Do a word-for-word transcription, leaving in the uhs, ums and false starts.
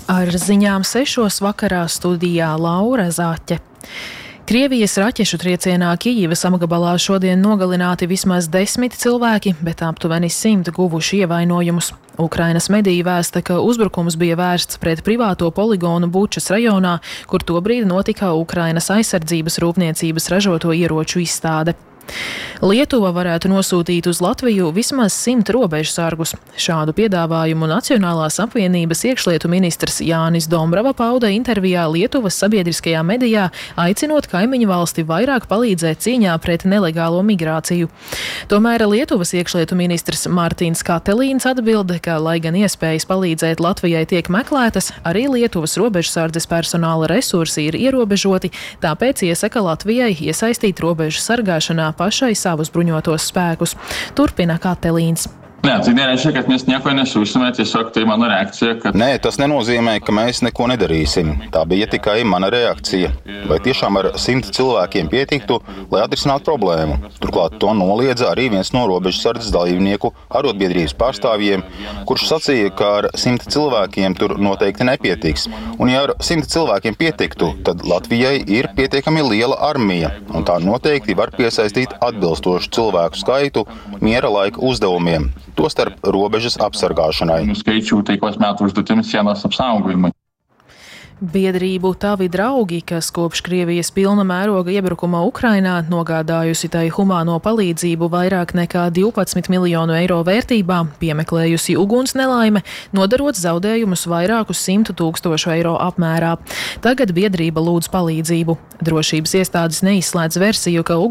Ar ziņām sešos vakarā studijā Laura Zaķe. Krievijas raķešu triecienā Kijivas apgabalā šodien nogalināti vismaz desmit cilvēki, bet aptuveni simt guvuši ievainojumus. Ukrainas mediji vēsta, ka uzbrukums bija vērsts pret privāto poligonu Bučas rajonā, kur tobrīd notika Ukrainas aizsardzības rūpniecības ražoto ieroču izstāde. Lietuva varētu nosūtīt uz Latviju vismaz simt robežsargus. Šādu piedāvājumu Nacionālās apvienības iekšlietu ministrs Jānis Dombrava pauda intervijā Lietuvas sabiedriskajā medijā, aicinot kaimiņu valsti vairāk palīdzēt cīņā pret nelegālo migrāciju. Tomēr Lietuvas iekšlietu ministrs Mārtiņš Katelīns atbilda, ka, lai gan iespējas palīdzēt Latvijai tiek meklētas, arī Lietuvas robežsardzes personāla resursi ir ierobežoti, tāpēc iesaka Latvijai iesaistīt robežu sargāšanā pašai savus bruņotos spēkus. Turpina Katelīns. Nē, tas nereiškia, ka mēs neko nesūsim, tiesiog tai mano reakcija, ka... Nē, tas nenozīmē, ka mēs neko nedarīsim. Tā bija tikai mana reakcija. Vai tiešām ar simt cilvēkiem pietiktu, lai atrisinātu problēmu? Turklāt to noliedza arī viens no robežsardzes dalībnieku arotbiedrības pārstāvjiem, kurš sacīja, ka ar simt cilvēkiem tur noteikti nepietiks. Un ja ar simt cilvēkiem pietiktu, tad Latvijai ir pietiekami liela armija, un tā noteikti var piesaistīt atbilstošu cilvēku skaitu miera laika uzdevumiem. Tostarp robežas apsargāšanai. Biedrību Tavi draugi, kas kopš Krievijas pilna mēroga iebrukuma Ukrainā nogādājusi tai humāno palīdzību vairāk nekā divpadsmit miljonu eiro vērtībā, piemeklējusi uguns nelaime, nodarot zaudējumus vairāku simtu tūkstošu eiro apmērā. Tagad biedrība lūdz palīdzību. Drošības iestādes neizslēdz versiju, ka